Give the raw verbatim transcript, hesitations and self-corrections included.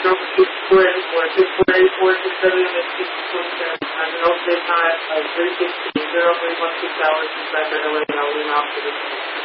number six four eight four six four eight four six seven and six twenty-seven. As an alternate time of three sixteen, zero three one six hours, dispatcher, L A, I'll leave out for this.